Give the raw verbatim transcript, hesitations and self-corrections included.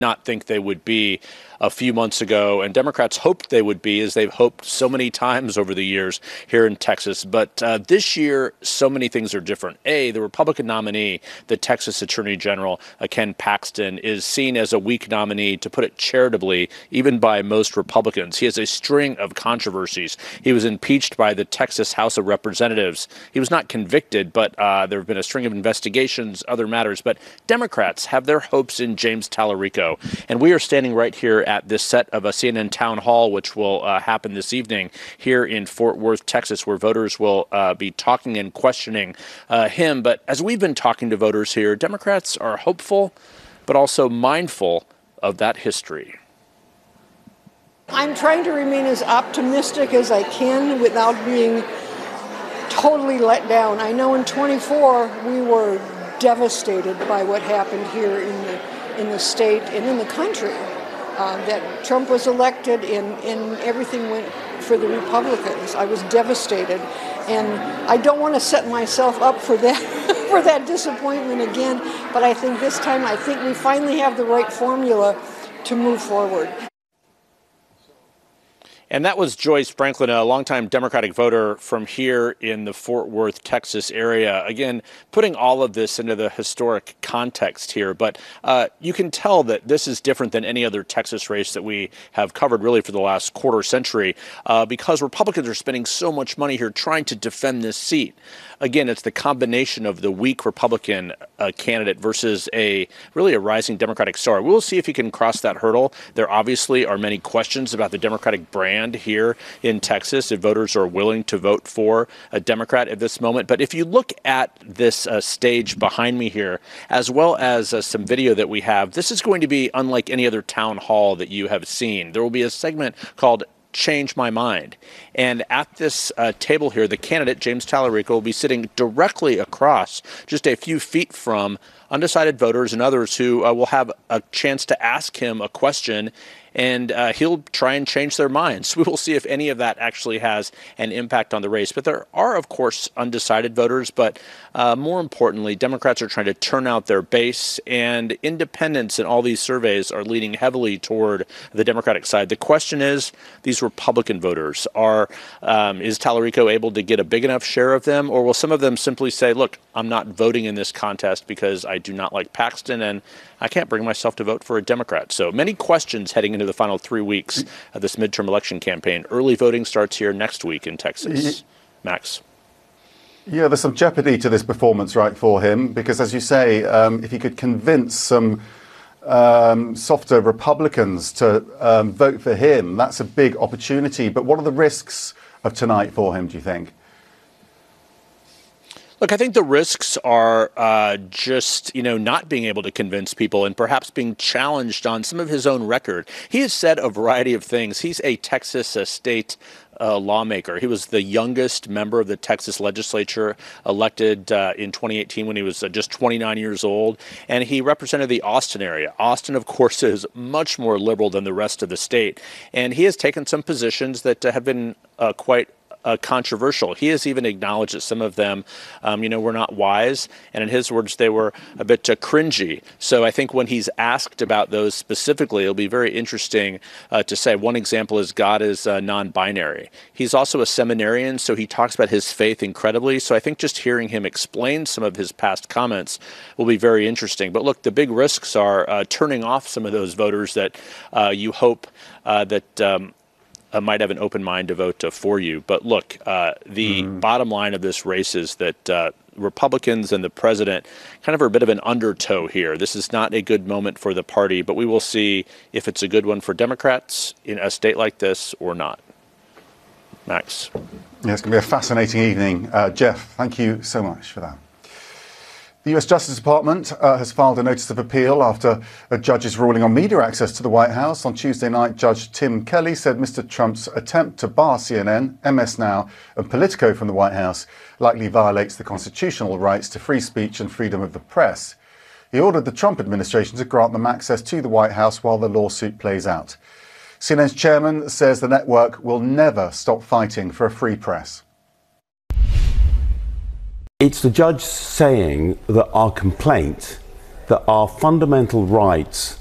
not think they would be a few months ago, and Democrats hoped they would be, as they've hoped so many times over the years here in Texas. But uh, this year, so many things are different. A, the Republican nominee, the Texas Attorney General, uh, Ken Paxton, is seen as a weak nominee, to put it charitably, even by most Republicans. He has a string of controversies. He was impeached by the Texas House of Representatives. He was not convicted, but uh, there have been a string of investigations, other matters. But Democrats have their hopes in James Tallarico. And we are standing right here at this set of a C N N town hall, which will uh, happen this evening here in Fort Worth, Texas, where voters will uh, be talking and questioning uh, him. But as we've been talking to voters here, Democrats are hopeful, but also mindful of that history. I'm trying to remain as optimistic as I can without being totally let down. I know in twenty-four we were devastated by what happened here in the in the state and in the country, uh, that Trump was elected and, and everything went for the Republicans. I was devastated, and I don't want to set myself up for that for that disappointment again, but I think this time, I think we finally have the right formula to move forward. And that was Joyce Franklin, a longtime Democratic voter from here in the Fort Worth, Texas area. Again, putting all of this into the historic context here. But uh, you can tell that this is different than any other Texas race that we have covered really for the last quarter century, uh, because Republicans are spending so much money here trying to defend this seat. Again, it's the combination of the weak Republican uh, candidate versus a really a rising Democratic star. We'll see if he can cross that hurdle. There obviously are many questions about the Democratic brand here in Texas, if voters are willing to vote for a Democrat at this moment. But if you look at this uh, stage behind me here, as well as uh, some video that we have, this is going to be unlike any other town hall that you have seen. There will be a segment called Change My Mind. And at this uh, table here, the candidate, James Tallarico, will be sitting directly across, just a few feet from undecided voters and others who uh, will have a chance to ask him a question, and uh, he'll try and change their minds. We will see if any of that actually has an impact on the race. But there are, of course, undecided voters. But uh, more importantly, Democrats are trying to turn out their base, and independents in all these surveys are leaning heavily toward the Democratic side. The question is, these Republican voters, are um, is Tallarico able to get a big enough share of them, or will some of them simply say, look, I'm not voting in this contest because I do not like Paxton, and I can't bring myself to vote for a Democrat. So many questions heading into the final three weeks of this midterm election campaign. Early voting starts here next week in Texas. Max. Yeah, there's some jeopardy to this performance, right, for him, because as you say, um, if he could convince some um, softer Republicans to um, vote for him, that's a big opportunity. But what are the risks of tonight for him, do you think? Look, I think the risks are uh, just, you know, not being able to convince people and perhaps being challenged on some of his own record. He has said a variety of things. He's a Texas uh, state uh, lawmaker. He was the youngest member of the Texas legislature, elected uh, in twenty eighteen when he was uh, just twenty-nine years old. And he represented the Austin area. Austin, of course, is much more liberal than the rest of the state. And he has taken some positions that uh, have been uh, quite Uh, controversial. He has even acknowledged that some of them, um, you know, were not wise, and in his words, they were a bit uh, cringy. So I think when he's asked about those specifically, it'll be very interesting uh, to say. One example is God is uh, non-binary. He's also a seminarian, so he talks about his faith incredibly. So I think just hearing him explain some of his past comments will be very interesting. But look, the big risks are uh, turning off some of those voters that uh, you hope uh, that um, Uh, might have an open mind to vote uh, for you. But look, uh, the mm. bottom line of this race is that uh, Republicans and the president kind of are a bit of an undertow here. This is not a good moment for the party, but we will see if it's a good one for Democrats in a state like this or not. Max. Yeah, it's going to be a fascinating evening. Uh, Jeff, thank you so much for that. The U S Justice Department uh, has filed a notice of appeal after a judge's ruling on media access to the White House. On Tuesday night, Judge Tim Kelly said Mister Trump's attempt to bar C N N, M S Now and Politico from the White House likely violates the constitutional rights to free speech and freedom of the press. He ordered the Trump administration to grant them access to the White House while the lawsuit plays out. C N N's chairman says the network will never stop fighting for a free press. It's the judge saying that our complaint, that our fundamental rights